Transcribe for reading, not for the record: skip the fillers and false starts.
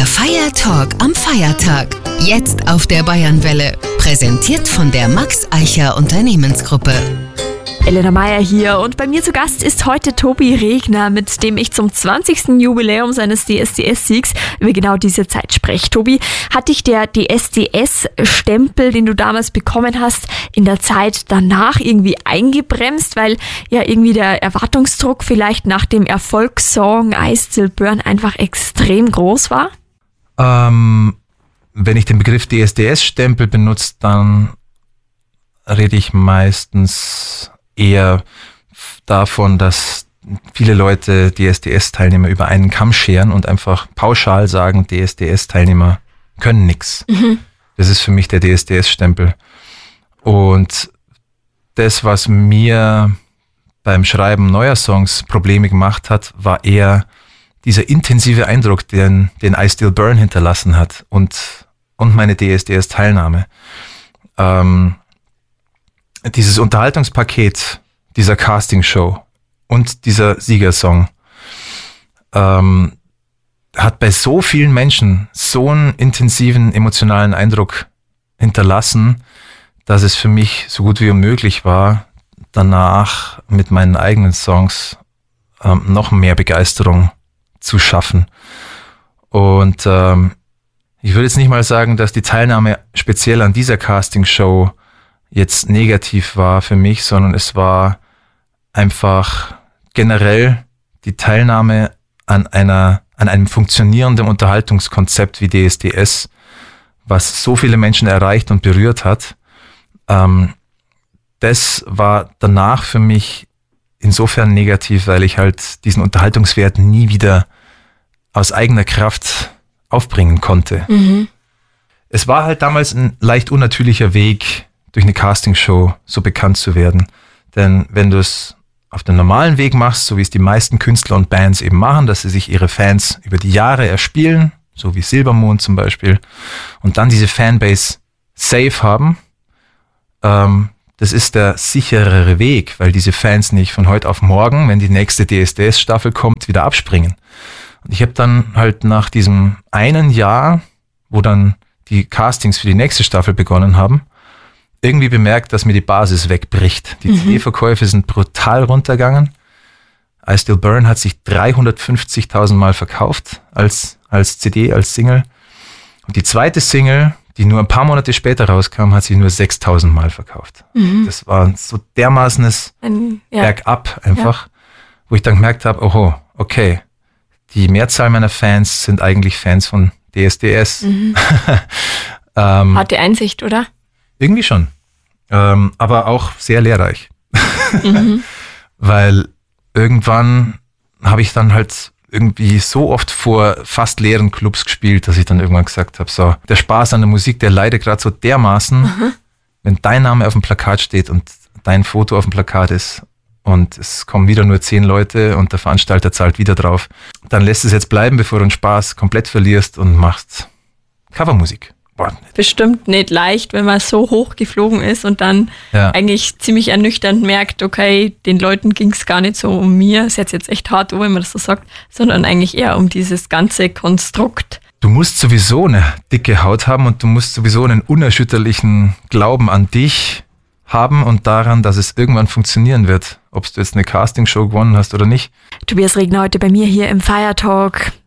Der Fire Talk am Feiertag. Jetzt auf der Bayernwelle. Präsentiert von der Max Eicher Unternehmensgruppe. Elena Meyer hier und bei mir zu Gast ist heute Tobi Regner, mit dem ich zum 20. Jubiläum seines DSDS-Siegs über genau diese Zeit spreche. Tobi, hat dich der DSDS-Stempel, den du damals bekommen hast, in der Zeit danach irgendwie eingebremst, weil ja irgendwie der Erwartungsdruck vielleicht nach dem Erfolgssong I Still Burn einfach extrem groß war? Wenn ich den Begriff DSDS-Stempel benutze, dann rede ich meistens eher davon, dass viele Leute DSDS-Teilnehmer über einen Kamm scheren und einfach pauschal sagen, DSDS-Teilnehmer können nichts. Das ist für mich der DSDS-Stempel. Und das, was mir beim Schreiben neuer Songs Probleme gemacht hat, war eher dieser intensive Eindruck, den I Still Burn hinterlassen hat und meine DSDS-Teilnahme. Dieses Unterhaltungspaket dieser Castingshow und dieser Siegersong hat bei so vielen Menschen so einen intensiven emotionalen Eindruck hinterlassen, dass es für mich so gut wie unmöglich war, danach mit meinen eigenen Songs noch mehr Begeisterung zu schaffen. Und ich würde jetzt nicht mal sagen, dass die Teilnahme speziell an dieser Castingshow jetzt negativ war für mich, sondern es war einfach generell die Teilnahme an einem funktionierenden Unterhaltungskonzept wie DSDS, was so viele Menschen erreicht und berührt hat. Das war danach für mich insofern negativ, weil ich halt diesen Unterhaltungswert nie wieder aus eigener Kraft aufbringen konnte. Es war halt damals ein leicht unnatürlicher Weg, durch eine Castingshow so bekannt zu werden. Denn wenn du es auf dem normalen Weg machst, so wie es die meisten Künstler und Bands eben machen, dass sie sich ihre Fans über die Jahre erspielen, so wie Silbermond zum Beispiel, und dann diese Fanbase safe haben, das ist der sicherere Weg, weil diese Fans nicht von heute auf morgen, wenn die nächste DSDS-Staffel kommt, wieder abspringen. Und ich habe dann halt nach diesem einen Jahr, wo dann die Castings für die nächste Staffel begonnen haben, irgendwie bemerkt, dass mir die Basis wegbricht. Die CD-Verkäufe sind brutal runtergegangen. I Still Burn hat sich 350.000 Mal verkauft als CD, als Single. Und die zweite Single, die nur ein paar Monate später rauskam, hat sich nur 6.000 Mal verkauft. Das war so dermaßenes Bergab einfach, wo ich dann gemerkt habe, oho, okay, die Mehrzahl meiner Fans sind eigentlich Fans von DSDS. Harte Einsicht, oder? Irgendwie schon. Aber auch sehr lehrreich. Weil irgendwann habe ich dann halt irgendwie so oft vor fast leeren Clubs gespielt, dass ich dann irgendwann gesagt habe, so, der Spaß an der Musik, der leidet gerade so dermaßen, wenn dein Name auf dem Plakat steht und dein Foto auf dem Plakat ist und es kommen wieder nur 10 Leute und der Veranstalter zahlt wieder drauf, dann lässt es jetzt bleiben, bevor du den Spaß komplett verlierst und machst Covermusik. Bestimmt nicht leicht, wenn man so hoch geflogen ist und dann eigentlich ziemlich ernüchternd merkt, okay, den Leuten ging es gar nicht so um mir, ist jetzt echt hart, wenn man das so sagt, sondern eigentlich eher um dieses ganze Konstrukt. Du musst sowieso eine dicke Haut haben und du musst sowieso einen unerschütterlichen Glauben an dich haben und daran, dass es irgendwann funktionieren wird, ob du jetzt eine Castingshow gewonnen hast oder nicht. Tobias Regner heute bei mir hier im Fire Talk.